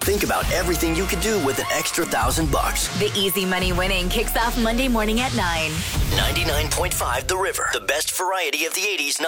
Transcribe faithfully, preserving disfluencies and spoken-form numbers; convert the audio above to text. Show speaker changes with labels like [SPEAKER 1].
[SPEAKER 1] Think about everything you could do with an extra thousand bucks.
[SPEAKER 2] The Easy Money winning kicks off Monday morning at nine.
[SPEAKER 1] ninety-nine point five The River. The best variety of the eighties.